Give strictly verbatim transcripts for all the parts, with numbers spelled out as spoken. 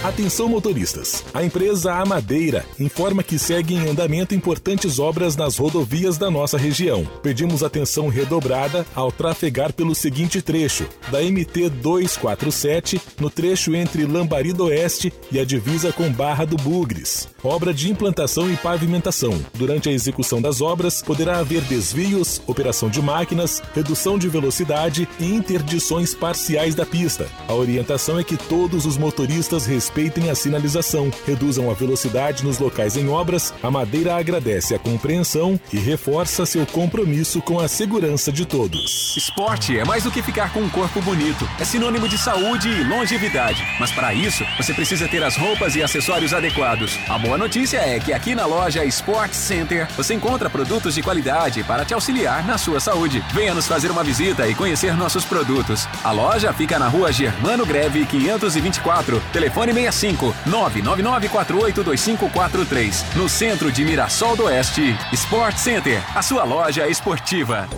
Atenção motoristas, a empresa Amadeira informa que seguem em andamento importantes obras nas rodovias da nossa região. Pedimos atenção redobrada ao trafegar pelo seguinte trecho, da M T duzentos e quarenta e sete, no trecho entre Lambari do Oeste e a divisa com Barra do Bugres. Obra de implantação e pavimentação. Durante a execução das obras, poderá haver desvios, operação de máquinas, redução de velocidade e interdições parciais da pista. A orientação é que todos os motoristas respeitem a sinalização, reduzam a velocidade nos locais em obras. A Madeira agradece a compreensão e reforça seu compromisso com a segurança de todos. Esporte é mais do que ficar com um corpo bonito. É sinônimo de saúde e longevidade. Mas para isso, você precisa ter as roupas e acessórios adequados. A boa notícia é que aqui na loja Sport Center você encontra produtos de qualidade para te auxiliar na sua saúde. Venha nos fazer uma visita e conhecer nossos produtos. A loja fica na rua Germano Greve quinhentos e vinte e quatro, telefone sessenta e cinco, nove nove nove quatro oito dois cinco quatro três. No centro de Mirassol do Oeste, Sport Center, a sua loja esportiva.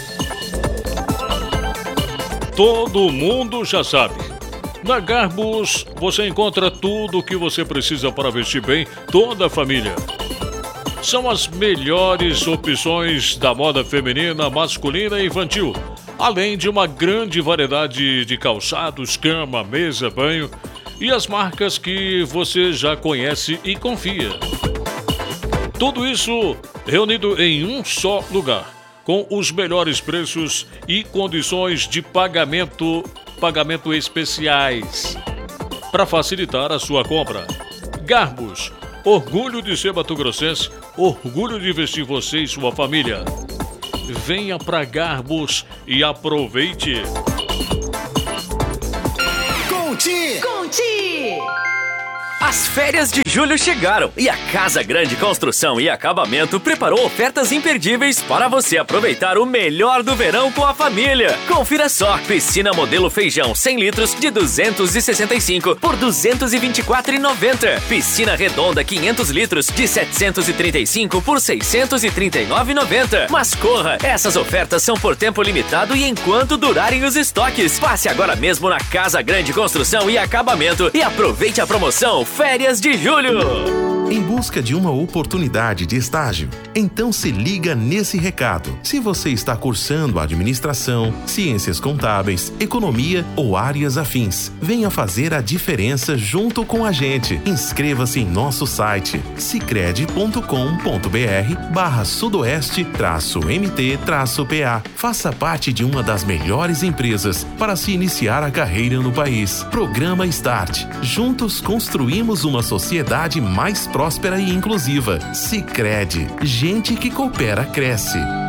Todo mundo já sabe. Na Garbus você encontra tudo o que você precisa para vestir bem toda a família. São as melhores opções da moda feminina, masculina e infantil, além de uma grande variedade de calçados, cama, mesa, banho e as marcas que você já conhece e confia. Tudo isso reunido em um só lugar, com os melhores preços e condições de pagamento, pagamento especiais, para facilitar a sua compra. Garbus, orgulho de ser mato-grossense, orgulho de vestir você e sua família. Venha para Garbus e aproveite. Conti! Conti! As férias de julho chegaram e a Casa Grande Construção e Acabamento preparou ofertas imperdíveis para você aproveitar o melhor do verão com a família. Confira só, piscina modelo feijão cem litros de duzentos e sessenta e cinco por duzentos e vinte e quatro reais e noventa centavos. Piscina redonda quinhentos litros de setecentos e trinta e cinco por seiscentos e trinta e nove reais e noventa centavos. Mas corra, essas ofertas são por tempo limitado e enquanto durarem os estoques. Passe agora mesmo na Casa Grande Construção e Acabamento e aproveite a promoção Férias de Julho. Em busca de uma oportunidade de estágio? Então se liga nesse recado. Se você está cursando administração, ciências contábeis, economia ou áreas afins, venha fazer a diferença junto com a gente. Inscreva-se em nosso site sicredi.com.br barra sudoeste traço mt traço pa. Faça parte de uma das melhores empresas para se iniciar a carreira no país. Programa Start. Juntos construímos uma sociedade mais próspera e inclusiva. Sicredi. Gente que coopera, cresce.